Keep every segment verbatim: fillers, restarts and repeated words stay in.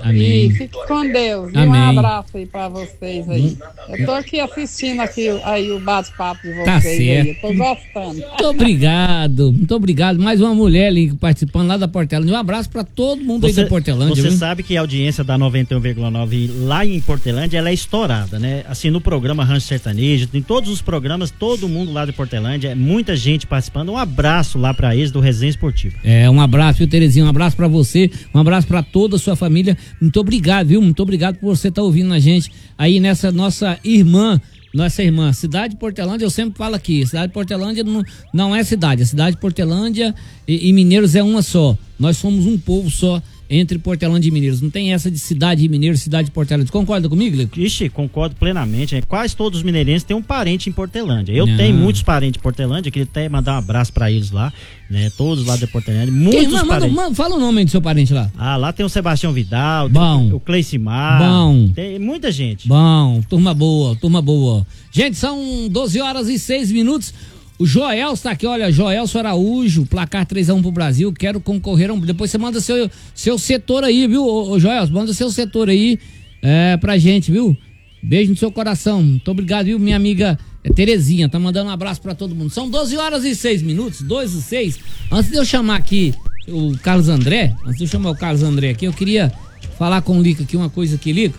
Amém. E fique com Deus. E Amém. um abraço aí pra vocês aí. Eu tô aqui assistindo aqui aí o bate-papo de vocês Tá certo. aí. Eu tô gostando. Muito obrigado, muito obrigado. Mais uma mulher ali participando lá da Portelândia. Um abraço pra todo mundo Você, aí da Portelândia. você viu? sabe que a audiência da noventa e um vírgula nove lá em Portelândia, ela é estourada, né? Assim, no programa Rancho Sertanejo, em todos os programas, todo mundo lá de Portelândia, muita gente participando. Um abraço lá pra eles do Resenha Esportiva. É, um abraço, viu, Terezinha? Um abraço pra você, um abraço pra toda a sua família. Muito obrigado, viu? Muito obrigado por você estar ouvindo a gente aí nessa nossa irmã, nossa irmã, cidade de Portelândia. Eu sempre falo aqui, cidade de Portelândia não, não é cidade, a cidade de Portelândia e, e Mineiros é uma só. Nós somos um povo só entre Portelândia e Mineiros. Não tem essa de cidade de Mineiros, cidade de Portelândia. Concorda comigo, Lico? Ixi, concordo plenamente. Quase todos os mineirenses têm um parente em Portelândia. Eu Não. tenho muitos parentes em Portelândia, queria até mandar um abraço pra eles lá, né? Todos lá de Portelândia, muitos Quem, manda, parentes. manda, fala o nome aí do seu parente lá. Ah, lá tem o Sebastião Vidal, Bom. tem o Cleicimar, Bom. tem muita gente. Bom, turma boa, turma boa. Gente, são doze horas e seis minutos. O Joel está aqui, olha, Joelson Araújo, placar três a um pro Brasil, quero concorrer a um... Depois você manda seu, seu setor aí, viu, ô, ô Joelson, manda seu setor aí é, pra gente, viu? Beijo no seu coração, muito obrigado, viu, minha amiga é, Terezinha, tá mandando um abraço pra todo mundo. São doze horas e seis minutos, dois e seis. Antes de eu chamar aqui o Carlos André, antes de eu chamar o Carlos André aqui, eu queria falar com o Lico aqui, uma coisa aqui, Lico.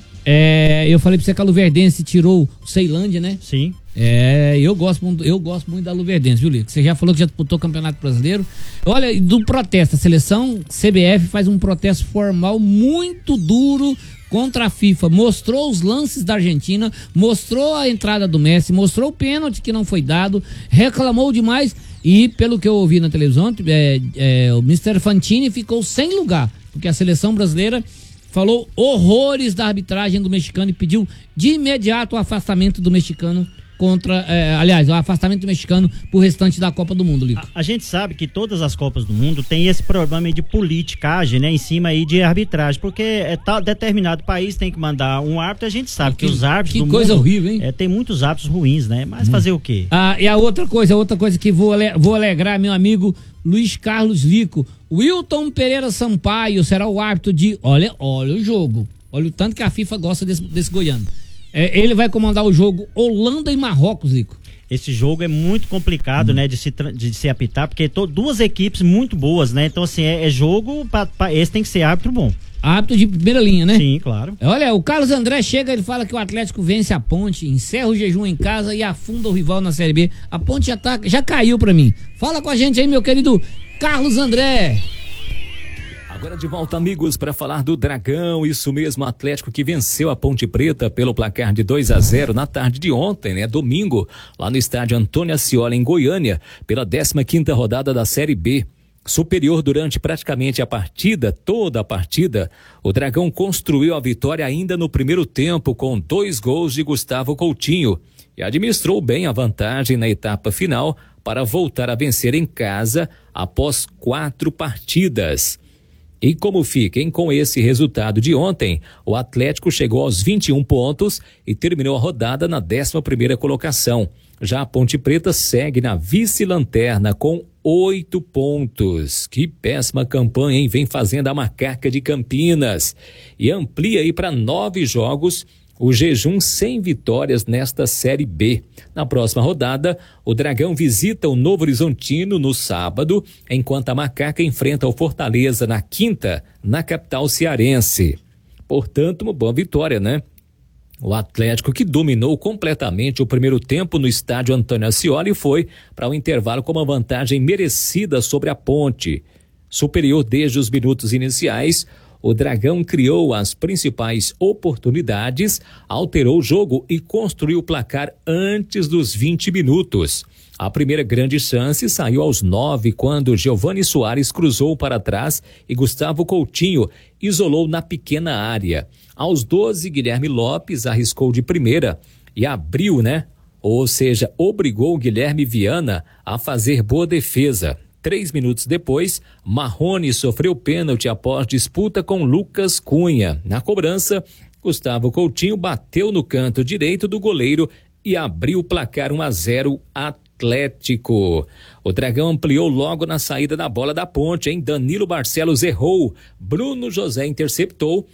É, eu falei pra você que a Luverdense tirou o Ceilândia, né? Sim. É, eu gosto, muito- eu gosto muito da Luverdense, viu, Lico? Você já falou que já disputou o Campeonato Brasileiro. Olha, e do protesto, a seleção C B F faz um protesto formal muito duro contra a FIFA. Mostrou os lances da Argentina, mostrou a entrada do Messi, mostrou o pênalti que não foi dado, reclamou demais e, pelo que eu ouvi na televisão, é, é, o mister Fantini ficou sem lugar, porque a seleção brasileira falou horrores da arbitragem do mexicano e pediu de imediato o afastamento do mexicano contra, é, aliás, o afastamento do mexicano pro restante da Copa do Mundo, Lico. A, a gente sabe que todas as Copas do Mundo tem esse problema aí de politicagem, né, em cima aí de arbitragem, porque é tal, determinado país tem que mandar um árbitro, a gente sabe que, Que- os árbitros que do coisa mundo, horrível, hein? É, tem muitos árbitros ruins, né, mas fazer o quê? Ah, e a outra coisa, outra coisa que vou, ale- vou alegrar meu amigo Luiz Carlos Lico. Wilton Pereira Sampaio será o árbitro de, olha, olha o jogo, olha o tanto que a FIFA gosta desse, desse goiano. É, ele vai comandar o jogo Holanda e Marrocos, Lico. Esse jogo é muito complicado, né, de se, tra- de se apitar, porque to, duas equipes muito boas, né, então assim, é, é jogo, pra, pra, esse tem que ser árbitro bom. Árbitro de primeira linha, né? Sim, claro. Olha, o Carlos André chega, ele fala que o Atlético vence a Ponte, encerra o jejum em casa e afunda o rival na Série B. A Ponte já, tá, já caiu pra mim. Fala com a gente aí, meu querido Carlos André. Agora de volta, amigos, para falar do Dragão, isso mesmo, Atlético que venceu a Ponte Preta pelo placar de dois a zero na tarde de ontem, né, domingo, lá no estádio Antônio Ascioli, em Goiânia, pela décima quinta rodada da Série B. Superior durante praticamente a partida, toda a partida, o Dragão construiu a vitória ainda no primeiro tempo com dois gols de Gustavo Coutinho e administrou bem a vantagem na etapa final para voltar a vencer em casa após quatro partidas. E como fiquem com esse resultado de ontem, o Atlético chegou aos vinte e um pontos e terminou a rodada na décima primeira colocação. Já a Ponte Preta segue na vice-lanterna com oito pontos. Que péssima campanha, hein? Vem fazendo a macaca de Campinas. E amplia aí para nove jogos o jejum sem vitórias nesta Série B. Na próxima rodada, o Dragão visita o Novo Horizontino no sábado, enquanto a Macaca enfrenta o Fortaleza na quinta, na capital cearense. Portanto, uma boa vitória, né? O Atlético, que dominou completamente o primeiro tempo no estádio Antônio Ascioli, foi para o intervalo com uma vantagem merecida sobre a Ponte. Superior desde os minutos iniciais, o Dragão criou as principais oportunidades, alterou o jogo e construiu o placar antes dos vinte minutos. A primeira grande chance saiu aos nove, quando Giovani Soares cruzou para trás e Gustavo Coutinho isolou na pequena área. Aos doze, Guilherme Lopes arriscou de primeira e abriu, né? Ou seja, obrigou Guilherme Viana a fazer boa defesa. Três minutos depois, Marrone sofreu pênalti após disputa com Lucas Cunha. Na cobrança, Gustavo Coutinho bateu no canto direito do goleiro e abriu o placar um a zero Atlético. O Dragão ampliou logo na saída da bola da Ponte, hein? Danilo Barcelos errou, Bruno José interceptou